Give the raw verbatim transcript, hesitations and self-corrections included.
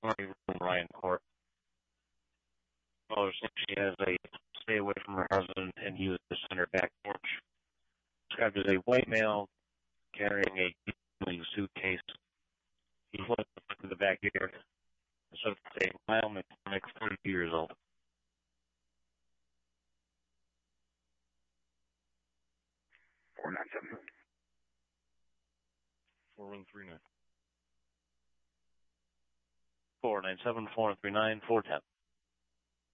from Ryan Court. Caller says she has a stay away from her husband and use the center back porch. Described as a white male carrying a suitcase. He flipped to the backyard. So it's a Lyle McCormick, forty-two years old. four nine seven. four one three nine. four nine seven, four three nine, four one zero.